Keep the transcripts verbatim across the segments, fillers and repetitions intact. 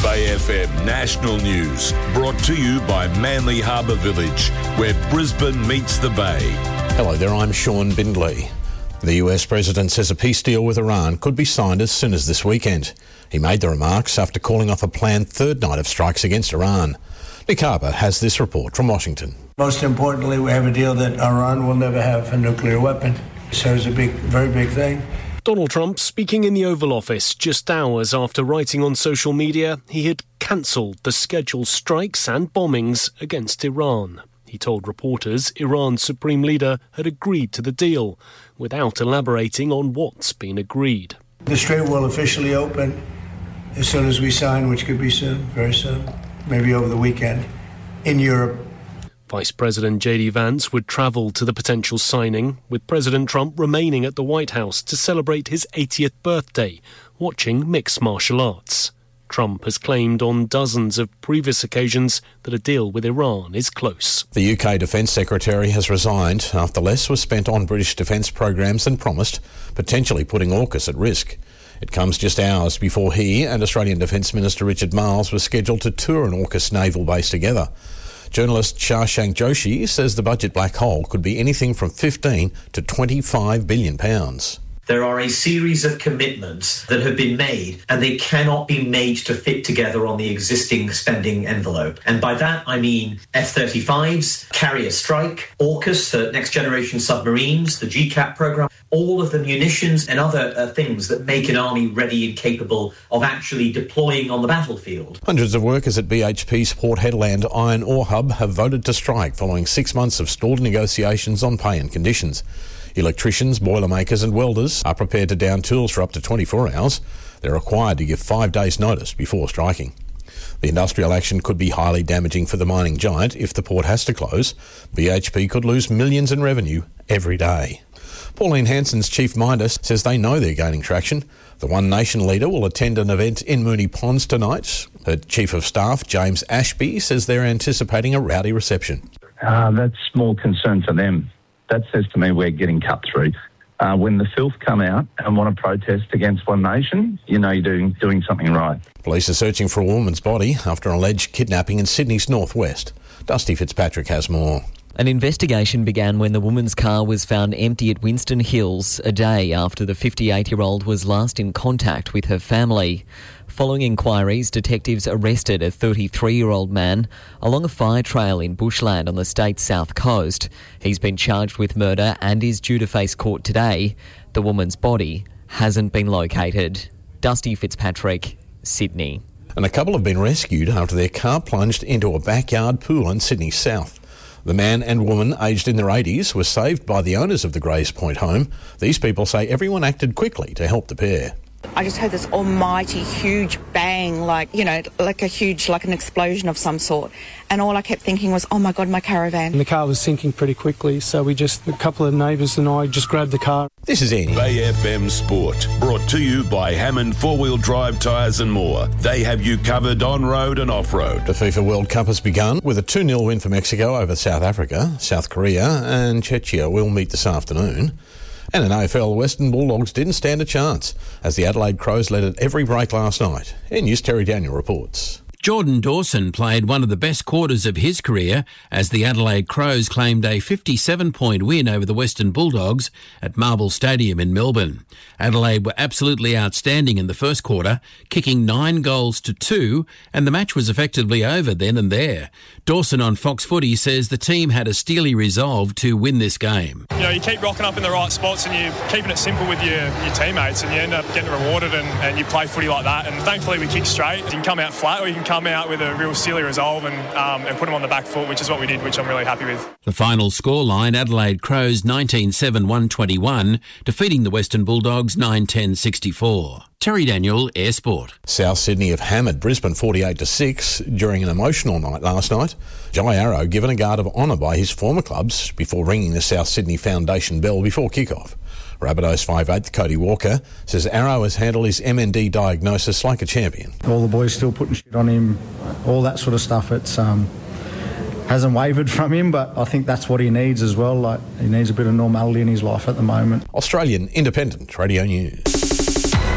Bay F M National News, brought to you by Manly Harbour Village, where Brisbane meets the Bay. Hello there, I'm Sean Bindley. The U S President says a peace deal with Iran could be signed as soon as this weekend. He made the remarks after calling off a planned third night of strikes against Iran. Nick Harper has this report from Washington. Most importantly, we have a deal that Iran will never have a nuclear weapon. So it's a big, very big thing. Donald Trump speaking in the Oval Office just hours after writing on social media he had cancelled the scheduled strikes and bombings against Iran. He told reporters Iran's supreme leader had agreed to the deal, without elaborating on what's been agreed. The strait will officially open as soon as we sign, which could be soon, very soon, maybe over the weekend, in Europe. Vice President J D Vance would travel to the potential signing, with President Trump remaining at the White House to celebrate his eightieth birthday, watching mixed martial arts. Trump has claimed on dozens of previous occasions that a deal with Iran is close. The U K Defence Secretary has resigned after less was spent on British defence programmes than promised, potentially putting AUKUS at risk. It comes just hours before he and Australian Defence Minister Richard Marles were scheduled to tour an AUKUS naval base together. Journalist Shashank Joshi says the budget black hole could be anything from fifteen to twenty-five billion pounds. There are a series of commitments that have been made, and they cannot be made to fit together on the existing spending envelope. And by that, I mean F thirty-fives, Carrier Strike, AUKUS, the next generation submarines, the G CAP programme, all of the munitions and other uh, things that make an army ready and capable of actually deploying on the battlefield. Hundreds of workers at B H P's Port Hedland iron ore hub have voted to strike following six months of stalled negotiations on pay and conditions. Electricians, boilermakers and welders are prepared to down tools for up to twenty-four hours. They're required to give five days' notice before striking. The industrial action could be highly damaging for the mining giant if the port has to close. B H P could lose millions in revenue every day. Pauline Hanson's chief minder says they know they're gaining traction. The One Nation leader will attend an event in Moonee Ponds tonight. Her chief of staff, James Ashby, says they're anticipating a rowdy reception. Uh, that's more concern for them. That says to me we're getting cut through. Uh, when the filth come out and want to protest against One Nation, you know you're doing, doing something right. Police are searching for a woman's body after an alleged kidnapping in Sydney's northwest. Dusty Fitzpatrick has more. An investigation began when the woman's car was found empty at Winston Hills a day after the fifty-eight-year-old was last in contact with her family. Following inquiries, detectives arrested a thirty-three-year-old man along a fire trail in bushland on the state's south coast. He's been charged with murder and is due to face court today. The woman's body hasn't been located. Dusty Fitzpatrick, Sydney. And a couple have been rescued after their car plunged into a backyard pool in Sydney South. The man and woman, aged in their eighties, were saved by the owners of the Grays Point home. These people say everyone acted quickly to help the pair. I just heard this almighty huge bang, like, you know, like a huge, like an explosion of some sort. And all I kept thinking was, oh my God, my caravan. And the car was sinking pretty quickly, so we just, a couple of neighbours and I just grabbed the car. This is Annie. Bay F M Sport, brought to you by Hammond Four-Wheel Drive Tyres and More. They have you covered on-road and off-road. The FIFA World Cup has begun with a two nil win for Mexico over South Africa. South Korea and Czechia will meet this afternoon. And in A F L, Western Bulldogs didn't stand a chance as the Adelaide Crows led at every break last night. N News Terry Daniel reports. Jordan Dawson played one of the best quarters of his career as the Adelaide Crows claimed a fifty-seven point win over the Western Bulldogs at Marvel Stadium in Melbourne. Adelaide were absolutely outstanding in the first quarter, kicking nine goals to two, and the match was effectively over then and there. Dawson on Fox Footy says the team had a steely resolve to win this game. You know, you keep rocking up in the right spots and you're keeping it simple with your, your teammates and you end up getting rewarded and, and you play footy like that. And thankfully we kick straight. You can come out flat or you can come come out with a real steely resolve and um, and put them on the back foot, which is what we did, which I'm really happy with. The final scoreline, Adelaide Crows nineteen seven one twenty-one, defeating the Western Bulldogs nine ten sixty-four. Terry Daniel, Air Sport. South Sydney have hammered Brisbane forty-eight to six during an emotional night last night. Jai Arrow given a guard of honour by his former clubs before ringing the South Sydney Foundation bell before kick-off. Rabbitohs five eighth Cody Walker says Arrow has handled his M N D diagnosis like a champion. All the boys still putting shit on him, all that sort of stuff. It's um, hasn't wavered from him, but I think that's what he needs as well. Like he needs a bit of normality in his life at the moment. Australian Independent Radio News. Bay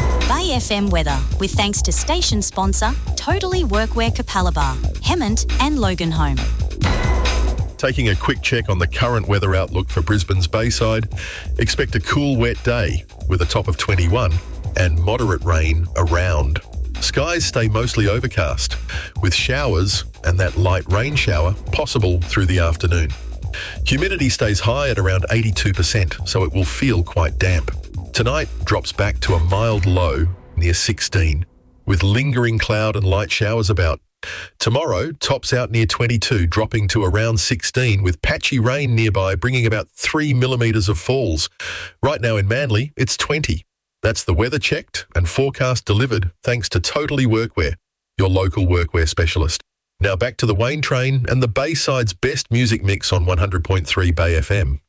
Bay F M weather, with thanks to station sponsor Totally Workwear Capalaba, Hemmant and Loganholme. Taking a quick check on the current weather outlook for Brisbane's Bayside, expect a cool, wet day with a top of twenty-one and moderate rain around. Skies stay mostly overcast, with showers and that light rain shower possible through the afternoon. Humidity stays high at around eighty-two percent, so it will feel quite damp. Tonight drops back to a mild low near sixteen, with lingering cloud and light showers about. Tomorrow tops out near twenty-two, dropping to around sixteen, with patchy rain nearby bringing about three millimetres of falls. Right now in Manly, it's twenty. That's the weather checked and forecast delivered thanks to Totally Workwear, your local workwear specialist. Now back to the Wayne Train and the Bayside's best music mix on one hundred point three Bay F M.